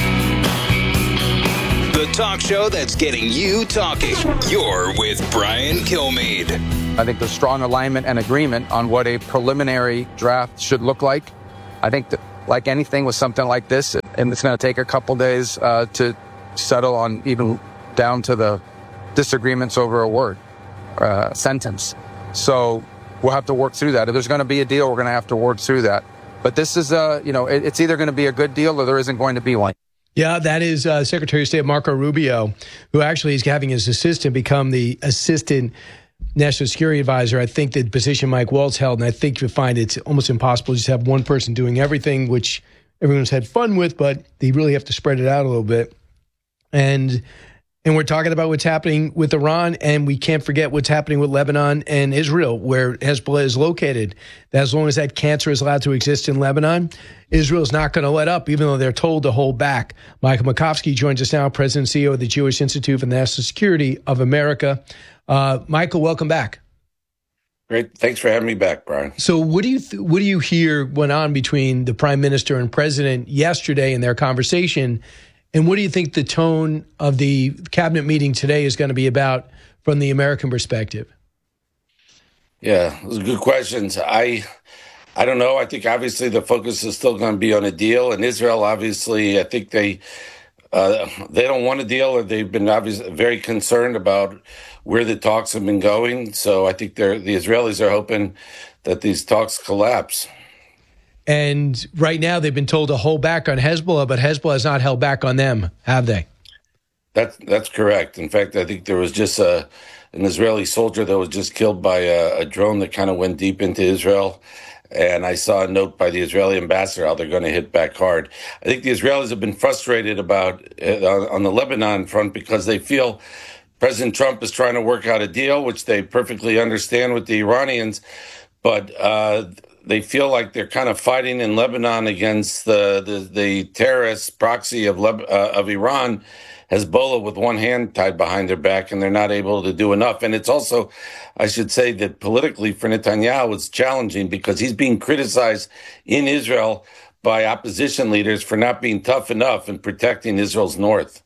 talk show that's getting you talking. You're with Brian Kilmeade. I think there's strong alignment and agreement on what a preliminary draft should look like. I think that, like anything with something like this, and it's going to take a couple days uh, to settle on, even down to the disagreements over a word, uh, sentence. So we'll have to work through that. If there's going to be a deal, we're going to have to work through that. But this is, uh, you know, it, it's either going to be a good deal or there isn't going to be one. Yeah, that is uh, Secretary of State Marco Rubio, who actually is having his assistant become the assistant national security advisor. I think the position Mike Waltz held, and I think you find it's almost impossible to just have one person doing everything, which everyone's had fun with, but they really have to spread it out a little bit. And and we're talking about what's happening with Iran, and we can't forget what's happening with Lebanon and Israel, where Hezbollah is located. As long as that cancer is allowed to exist in Lebanon, Israel is not going to let up, even though they're told to hold back. Michael Makovsky joins us now, President and C E O of the Jewish Institute for National Security of America. Uh, Michael, welcome back. Great. Thanks for having me back, Brian. So what do you th- what do you hear went on between the prime minister and president yesterday in their conversation? And what do you think the tone of the cabinet meeting today is going to be about from the American perspective? Yeah, those are good questions. I I don't know. I think obviously the focus is still going to be on a deal. And Israel, obviously, I think they uh, they don't want a deal, or they've been obviously very concerned about where the talks have been going. So I think they're, the Israelis are hoping that these talks collapse. And right now they've been told to hold back on Hezbollah, but Hezbollah has not held back on them, have they? That's that's correct. In fact, I think there was just a an Israeli soldier that was just killed by a, a drone that kind of went deep into Israel. And I saw a note by the Israeli ambassador how they're going to hit back hard. I think the Israelis have been frustrated about uh, on the Lebanon front because they feel President Trump is trying to work out a deal, which they perfectly understand with the Iranians, but uh, they feel like they're kind of fighting in Lebanon against the the, the terrorist proxy of Leb- uh, of Iran, Hezbollah, with one hand tied behind their back, and they're not able to do enough. And it's also, I should say, that politically for Netanyahu, it's challenging because he's being criticized in Israel by opposition leaders for not being tough enough in protecting Israel's north.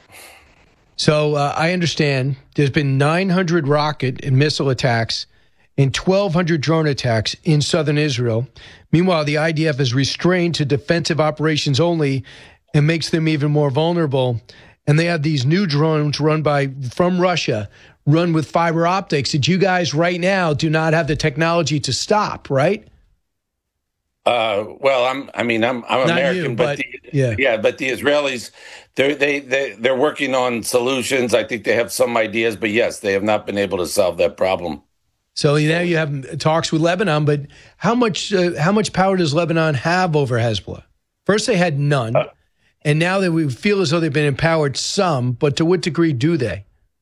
So uh, I understand there's been nine hundred rocket and missile attacks and twelve hundred drone attacks in southern Israel. Meanwhile, the I D F is restrained to defensive operations only and makes them even more vulnerable. And they have these new drones run by from Russia, run with fiber optics that you guys right now do not have the technology to stop, right? Uh, well, I'm. I mean, I'm. I'm Not American, you, but, but the, yeah. yeah, but the Israelis, they're they they they're working on solutions. I think they have some ideas, but yes, they have not been able to solve that problem. So now you have talks with Lebanon, but how much uh, how much power does Lebanon have over Hezbollah? First, they had none, uh, and now that we feel as though they've been empowered some, but to what degree do they?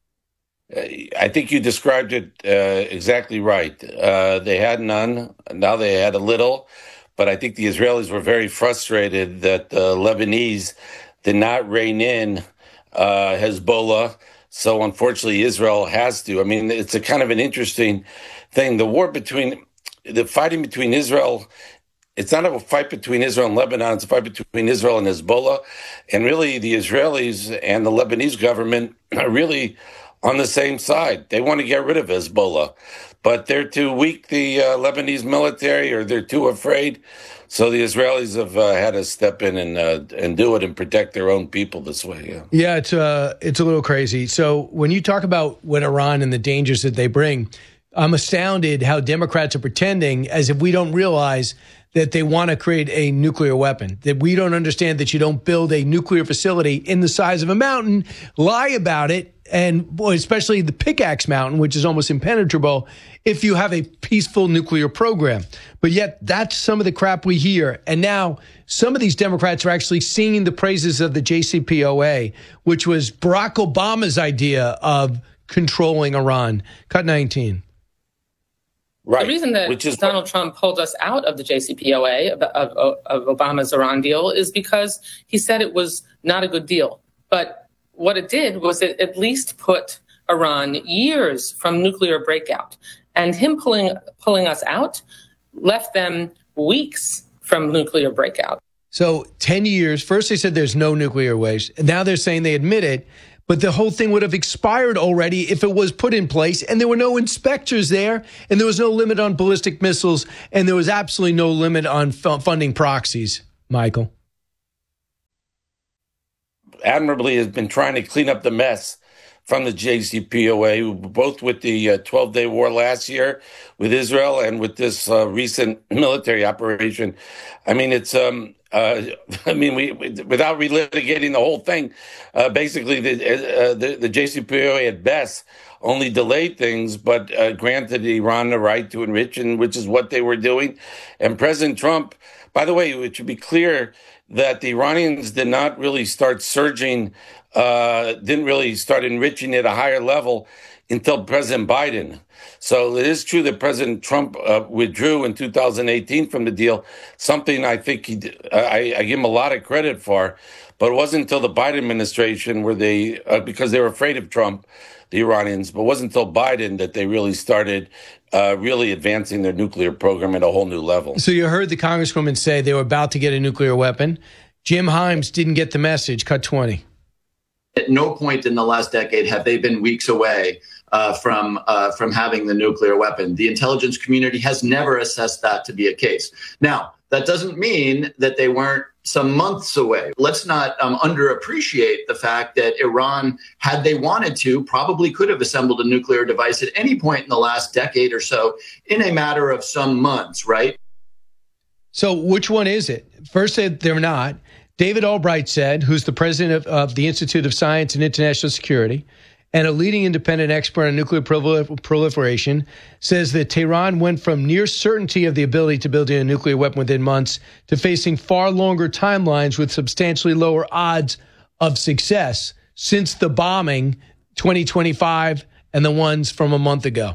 I think you described it uh, exactly right. Uh, they had none. Now they had a little. But I think the Israelis were very frustrated that the Lebanese did not rein in uh, Hezbollah. So unfortunately, Israel has to. I mean, it's a kind of an interesting thing. The war between, the fighting between Israel, it's not a fight between Israel and Lebanon. It's a fight between Israel and Hezbollah. And really, the Israelis and the Lebanese government are really on the same side. They want to get rid of Hezbollah. But they're too weak, the uh, Lebanese military, or they're too afraid. So the Israelis have uh, had to step in and uh, and do it and protect their own people this way. Yeah, yeah, it's uh, it's a little crazy. So when you talk about what Iran and the dangers that they bring, I'm astounded how Democrats are pretending as if we don't realize that they want to create a nuclear weapon, that we don't understand that you don't build a nuclear facility in the size of a mountain, lie about it, and boy, especially the Pickaxe Mountain, which is almost impenetrable, if you have a peaceful nuclear program. But yet that's some of the crap we hear. And now some of these Democrats are actually singing the praises of the J C P O A, which was Barack Obama's idea of controlling Iran. Cut nineteen. Right. The reason that Which is Donald what? Trump pulled us out of the J C P O A, of, of, of Obama's Iran deal, is because he said it was not a good deal. But what it did was it at least put Iran years from nuclear breakout. And him pulling pulling us out left them weeks from nuclear breakout. So ten years, first they said there's no nuclear waste. And now they're saying they admit it. but the whole thing would have expired already if it was put in place, and there were no inspectors there, and there was no limit on ballistic missiles, and there was absolutely no limit on f- funding proxies, Michael. Admirably has been trying to clean up the mess from the J C P O A, both with the uh, twelve-day war last year with Israel and with this uh, recent military operation. I mean, it's, um, uh, I mean, we, without relitigating the whole thing, uh, basically the, uh, the, the J C P O A at best only delayed things, but uh, granted Iran the right to enrich, and which is what they were doing. And President Trump, by the way, it should be clear that the Iranians did not really start surging, uh, didn't really start enriching at a higher level until President Biden. So it is true that President Trump uh, withdrew in two thousand eighteen from the deal, something I think he, I, I give him a lot of credit for, but it wasn't until the Biden administration where they, uh, because they were afraid of Trump, the Iranians, but it wasn't until Biden that they really started uh, really advancing their nuclear program at a whole new level. So you heard the congresswoman say they were about to get a nuclear weapon. Jim Himes didn't get the message. Cut twenty. At no point in the last decade have they been weeks away uh, from uh, from having the nuclear weapon. The intelligence community has never assessed that to be a case. Now, that doesn't mean that they weren't some months away. Let's not um, underappreciate the fact that Iran, had they wanted to, probably could have assembled a nuclear device at any point in the last decade or so in a matter of some months, right? So which one is it? First said they're not. David Albright said, who's the president of, of the Institute of Science and International Security, and a leading independent expert on nuclear prol- proliferation, says that Tehran went from near certainty of the ability to build a nuclear weapon within months to facing far longer timelines with substantially lower odds of success since the bombing twenty twenty-five and the ones from a month ago.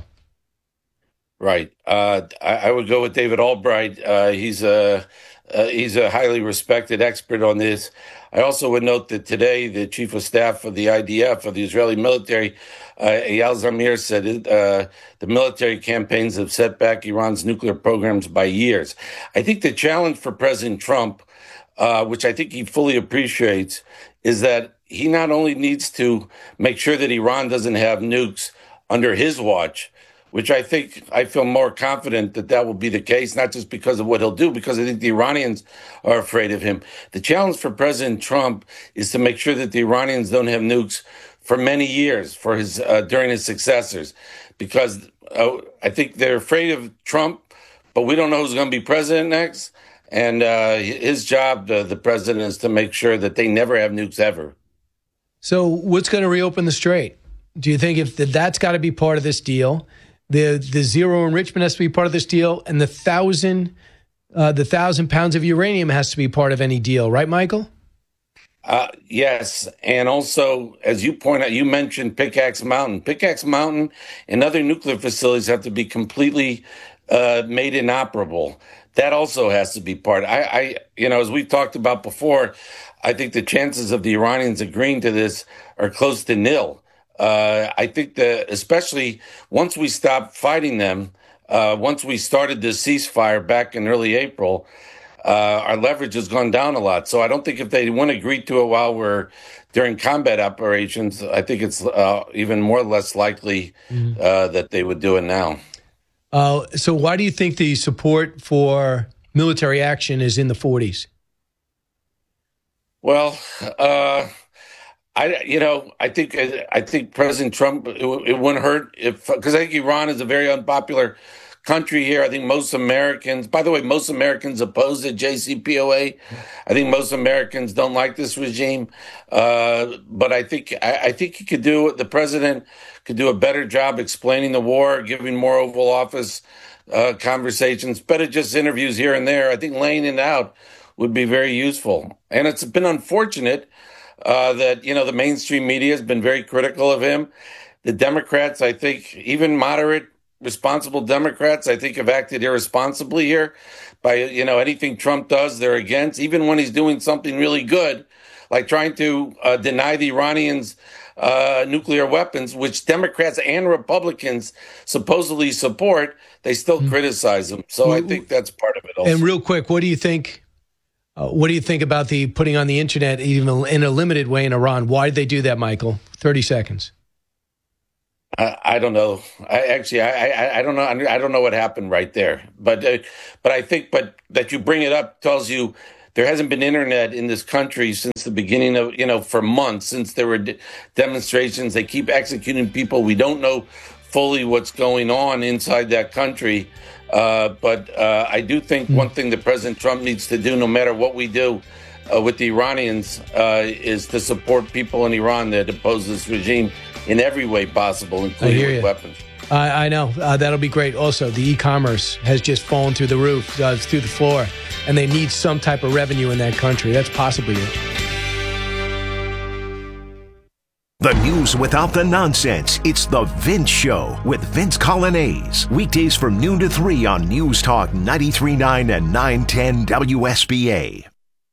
Right. Uh, I, I would go with David Albright. Uh, he's a uh, he's a highly respected expert on this. I also would note that today the chief of staff of the I D F, of the Israeli military, uh, Eyal Zamir, said it, uh, the military campaigns have set back Iran's nuclear programs by years. I think the challenge for President Trump, uh, which I think he fully appreciates, is that he not only needs to make sure that Iran doesn't have nukes under his watch, which I think I feel more confident that that will be the case, not just because of what he'll do, because I think the Iranians are afraid of him. The challenge for President Trump is to make sure that the Iranians don't have nukes for many years, for his uh, during his successors, because uh, I think they're afraid of Trump, but we don't know who's going to be president next. And uh, his job, uh, the president, is to make sure that they never have nukes ever. So what's going to reopen the strait? Do you think if that's got to be part of this deal? The the zero enrichment has to be part of this deal, and the thousand uh, the thousand pounds of uranium has to be part of any deal, right, Michael? Uh, yes, and also, as you point out, you mentioned Pickaxe Mountain. Pickaxe Mountain and other nuclear facilities have to be completely uh, made inoperable. That also has to be part. I, I, you know, as we've talked about before, I think the chances of the Iranians agreeing to this are close to nil. Uh, I think that especially once we stopped fighting them, uh, once we started this ceasefire back in early April, uh, our leverage has gone down a lot. So I don't think if they want to agree to it while we're during combat operations, I think it's uh, even more or less likely uh, that they would do it now. Uh, so why do you think the support for military action is in the forties? Well, uh, I, you know, I think I think President Trump, it, it wouldn't hurt if, because I think Iran is a very unpopular country here. I think most Americans, by the way, most Americans oppose the J C P O A. I think most Americans don't like this regime. Uh, but I think I, I think he could do, the president could do a better job explaining the war, giving more Oval Office uh, conversations, better just interviews here and there. I think laying it out would be very useful. And it's been unfortunate Uh, that, you know, the mainstream media has been very critical of him. The Democrats, I think, even moderate, responsible Democrats, I think, have acted irresponsibly here by, you know, anything Trump does, they're against, even when he's doing something really good, like trying to uh, deny the Iranians uh, nuclear weapons, which Democrats and Republicans supposedly support, they still mm-hmm. criticize him. So well, I think that's part of it also. And real quick, what do you think? Uh, what do you think about the putting on the internet even in a limited way in Iran? Why did they do that, Michael? thirty seconds. I, I don't know. I actually, I, I, I don't know. I don't know what happened right there. But, uh, but I think, but that you bring it up tells you there hasn't been internet in this country since the beginning of, you know, for months, since there were de- demonstrations. They keep executing people. We don't know fully what's going on inside that country. Uh, but uh, I do think mm. one thing that President Trump needs to do, no matter what we do uh, with the Iranians, uh, is to support people in Iran that oppose this regime in every way possible, including with weapons. Uh, I know. Uh, that'll be great. Also, the e-commerce has just fallen through the roof, uh, through the floor, and they need some type of revenue in that country. That's possibly it. The news without the nonsense. It's The Vince Show with Vince Coglianese. Weekdays from noon to three on News Talk ninety-three point nine and nine ten W S B A.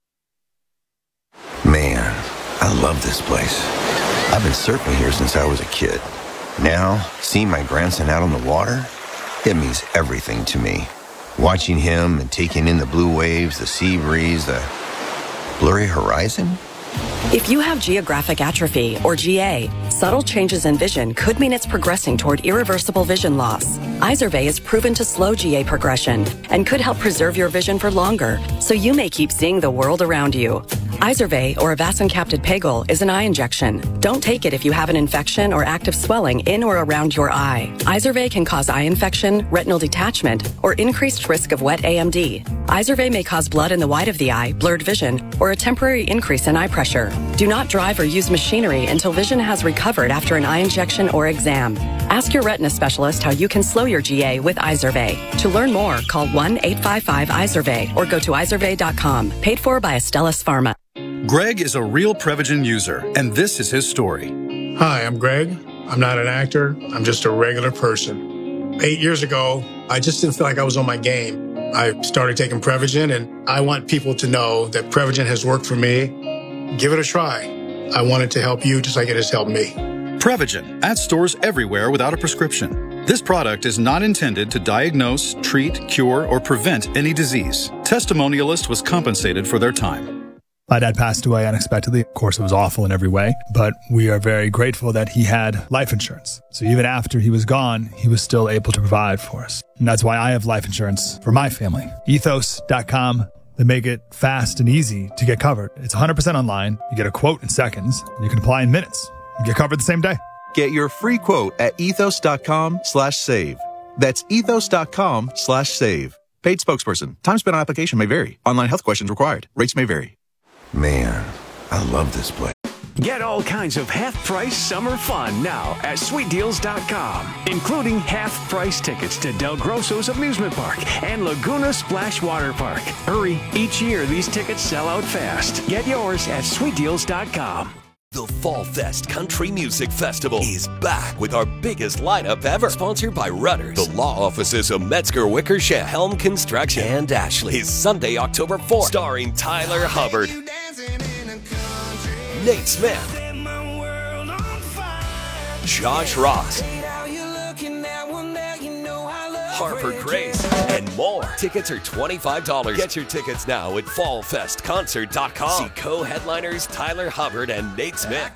Man, I love this place. I've been surfing here since I was a kid. Now, seeing my grandson out on the water, it means everything to me. Watching him and taking in the blue waves, the sea breeze, the blurry horizon. If you have geographic atrophy, or G A, subtle changes in vision could mean it's progressing toward irreversible vision loss. Izervay is proven to slow G A progression and could help preserve your vision for longer, so you may keep seeing the world around you. Izervay, or avacincaptad pegol, is an eye injection. Don't take it if you have an infection or active swelling in or around your eye. Izervay can cause eye infection, retinal detachment, or increased risk of wet A M D. Izervay may cause blood in the white of the eye, blurred vision, or a temporary increase in eye pressure. Do not drive or use machinery until vision has recovered after an eye injection or exam. Ask your retina specialist how you can slow your G A with Izervay. To learn more, call one eight five five Izervay or go to izervay dot com. Paid for by Astellas Pharma. Greg is a real Prevagen user, and this is his story. Hi, I'm Greg. I'm not an actor. I'm just a regular person. Eight years ago, I just didn't feel like I was on my game. I started taking Prevagen, and I want people to know that Prevagen has worked for me. Give it a try. I want it to help you just like it has helped me. Prevagen, at stores everywhere without a prescription. This product is not intended to diagnose, treat, cure, or prevent any disease. Testimonialist was compensated for their time. My dad passed away unexpectedly. Of course, it was awful in every way, but we are very grateful that he had life insurance. So even after he was gone, he was still able to provide for us. And that's why I have life insurance for my family. ethos dot com. They make it fast and easy to get covered. It's one hundred percent online. You get a quote in seconds, and you can apply in minutes. You get covered the same day. Get your free quote at ethos dot com slash save. That's ethos dot com slash save. Paid spokesperson. Time spent on application may vary. Online health questions required. Rates may vary. Man, I love this place. Get all kinds of half-price summer fun now at sweet deals dot com, including half-price tickets to Del Grosso's amusement park and Laguna Splash Water Park. Hurry, each year these tickets sell out fast. Get yours at sweet deals dot com. The Fall Fest Country Music Festival is back with our biggest lineup ever. Sponsored by Rudders, the law offices of Metzger Wickersham, Helm Construction, and Ashley. Is Sunday, October fourth. Starring Tyler Hubbard, Nate Smith, Josh Ross, Harper Grace, and more. Tickets are twenty-five dollars. Get your tickets now at fall fest concert dot com. See co-headliners Tyler Hubbard and Nate Smith.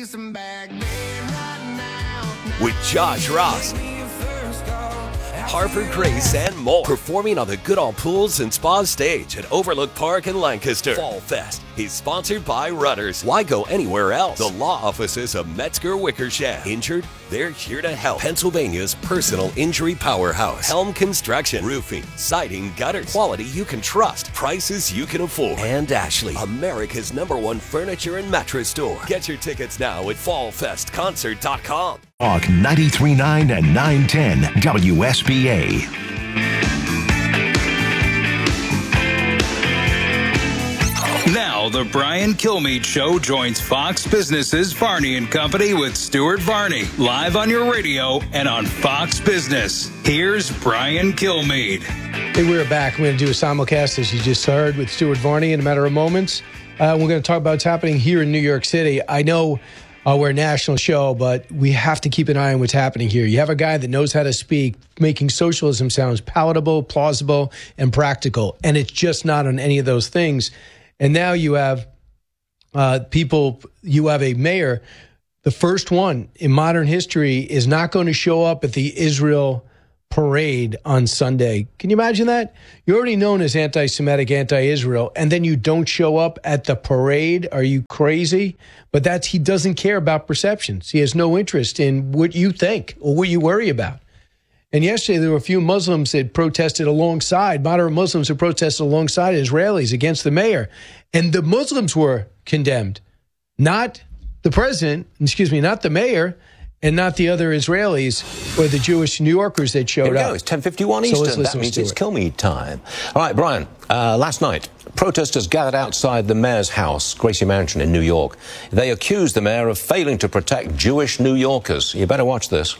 With Josh Ross, Harper Grace, and more. Performing on the Goodall Pools and Spa stage at Overlook Park in Lancaster. Fall Fest is sponsored by Rudders. Why go anywhere else? The law offices of Metzger Wickersham. Injured? They're here to help. Pennsylvania's personal injury powerhouse. Helm Construction. Roofing, siding, gutters. Quality you can trust. Prices you can afford. And Ashley, America's number one furniture and mattress store. Get your tickets now at fall fest concert dot com. Talk ninety-three point nine and nine ten W S B A. Now, the Brian Kilmeade Show joins Fox Business's Varney and Company with Stuart Varney, live on your radio and on Fox Business. Here's Brian Kilmeade. Hey, we're back. We're going to do a simulcast, as you just heard, with Stuart Varney in a matter of moments. Uh, we're going to talk about what's happening here in New York City. I know uh, we're a national show, but we have to keep an eye on what's happening here. You have a guy that knows how to speak, making socialism sounds palatable, plausible, and practical, and it's just not on any of those things. And now you have uh, people, you have a mayor the first one in modern history, is not going to show up at the Israel parade on Sunday. Can you imagine that? You're already known as anti-Semitic, anti-Israel, and then you don't show up at the parade. Are you crazy? But that's, he doesn't care about perceptions. He has no interest in what you think or what you worry about. And yesterday, there were a few Muslims that protested alongside, moderate Muslims who protested alongside Israelis against the mayor. And the Muslims were condemned, not the president, excuse me, not the mayor, and not the other Israelis or the Jewish New Yorkers that showed Here we up. go. It's ten fifty-one So let's Eastern. listen That means to it's it. kill me time. All right, Brian, uh, last night, protesters gathered outside the mayor's house, Gracie Mansion in New York. They accused the mayor of failing to protect Jewish New Yorkers. You better watch this.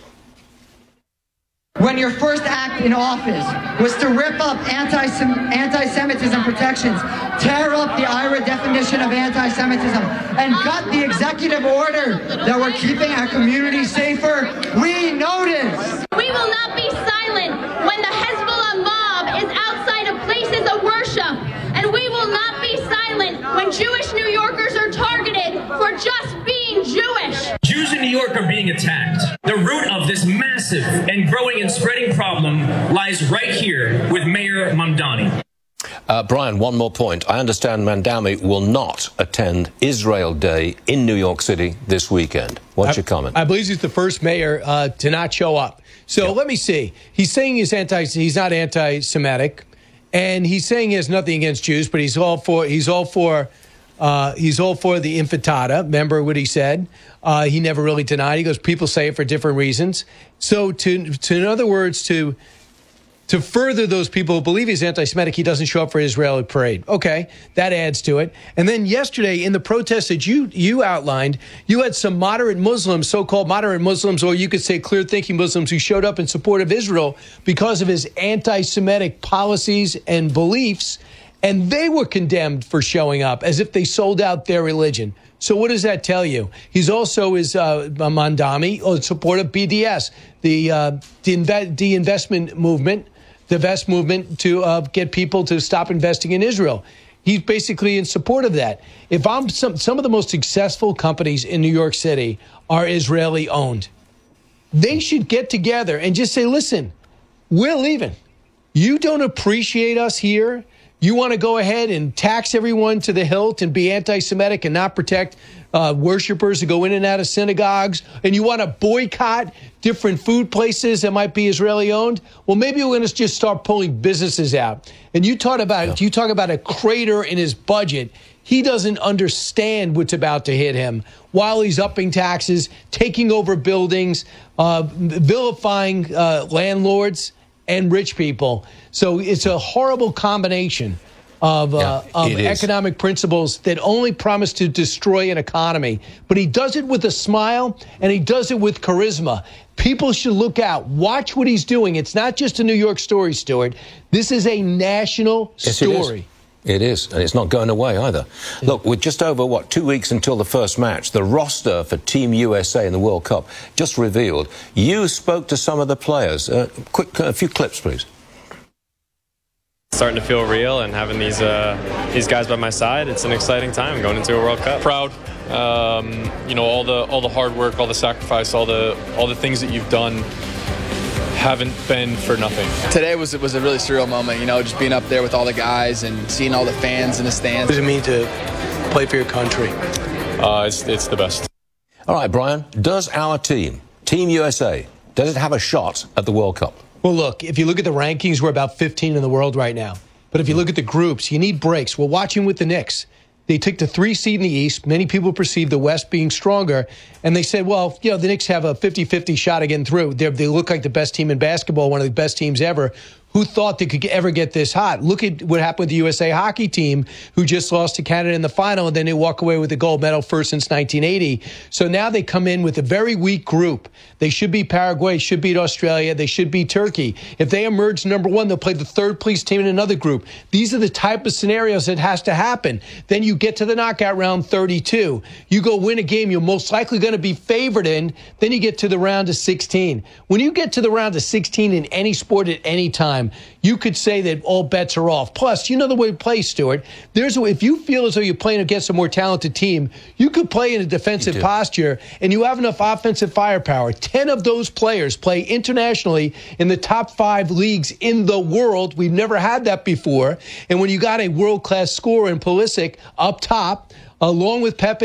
When your first act in office was to rip up anti-Sem- anti-Semitism protections, tear up the I R A definition of anti-Semitism, and gut the executive order that we're keeping our community safer, we notice. We will not be silent when the Hezbollah mob is outside of places of worship, and we will not be silent when Jewish New Yorkers are targeted for just being Jewish. Jews in New York are being attacked. The root of this massive and growing and spreading problem lies right here with Mayor Mamdani. Uh, Brian, one more point. I understand Mamdani will not attend Israel Day in New York City this weekend. What's I, your comment? I believe he's the first mayor uh, to not show up. So let me see. He's saying he's anti. He's not anti-Semitic, and he's saying he has nothing against Jews, but he's all for. He's all for. Uh, he's all for the intifada. Remember what he said? Uh, he never really denied. He goes, people say it for different reasons. So, to, to in other words, to to further those people who believe he's anti-Semitic, he doesn't show up for Israeli parade. Okay, that adds to it. And then yesterday, in the protest that you you outlined, you had some moderate Muslims, so-called moderate Muslims, or you could say clear-thinking Muslims, who showed up in support of Israel because of his anti-Semitic policies and beliefs. And they were condemned for showing up as if they sold out their religion. So what does that tell you? He's also is uh, Mamdani in support of B D S, the uh, the investment movement, the vest movement to uh, get people to stop investing in Israel. He's basically in support of that. If I'm some some of the most successful companies in New York City are Israeli owned, they should get together and just say, listen, we're leaving. You don't appreciate us here. You want to go ahead and tax everyone to the hilt and be anti-Semitic and not protect uh, worshipers who go in and out of synagogues, and you want to boycott different food places that might be Israeli-owned? Well, maybe we're going to just start pulling businesses out. And you talk about yeah. you talk about a crater in his budget. He doesn't understand what's about to hit him while he's upping taxes, taking over buildings, uh, vilifying uh, landlords and rich people. So it's a horrible combination of, uh, yeah, of economic principles that only promise to destroy an economy. But he does it with a smile, and he does it with charisma. People should look out. Watch what he's doing. It's not just a New York story, Stuart. This is a national yes, story. It is. It is, and it's not going away either. Yeah. Look, we're just over, what, two weeks until the first match. The roster for Team U S A in the World Cup just revealed. You spoke to some of the players. Uh, quick, a few clips, please. Starting to feel real, and having these uh, these guys by my side, it's an exciting time going into a World Cup. Proud, um, you know, all the all the hard work, all the sacrifice, all the all the things that you've done haven't been for nothing. Today was was a really surreal moment, you know, just being up there with all the guys and seeing all the fans in the stands. What does it mean to play for your country? Uh, it's it's the best. All right, Brian, does our team, Team U S A, does it have a shot at the World Cup? Well, look, if you look at the rankings, we're about fifteen in the world right now. But if you look at the groups, you need breaks. We're watching with the Knicks. They took the three seed in the East. Many people perceive the West being stronger. And they said, well, you know, the Knicks have a fifty-fifty shot of getting through. They're, they look like the best team in basketball, one of the best teams ever. Who thought they could ever get this hot? Look at what happened with the U S A hockey team, who just lost to Canada in the final, and then they walk away with the gold medal first since nineteen eighty. So now they come in with a very weak group. They should beat Paraguay, should beat Australia, they should beat Turkey. If they emerge number one, they'll play the third place team in another group. These are the type of scenarios that has to happen. Then you get to the knockout round thirty-two. You go win a game you're most likely going to be favored in. Then you get to the round of sixteen. When you get to the round of sixteen in any sport at any time, time, you could say that all bets are off. Plus, you know the way to play, Stuart. There's a, if you feel as though you're playing against a more talented team, you could play in a defensive posture, and you have enough offensive firepower. Ten of those players play internationally in the top five leagues in the world. We've never had that before. And when you got a world-class scorer in Pulisic up top, along with Pepe